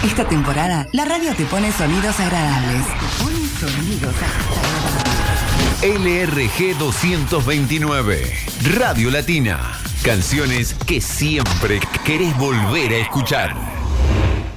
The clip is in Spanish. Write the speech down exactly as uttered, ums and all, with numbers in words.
Esta temporada, la radio te pone sonidos agradables. Te pone sonidos agradables. L R G doscientos veintinueve, Radio Latina. Canciones que siempre querés volver a escuchar.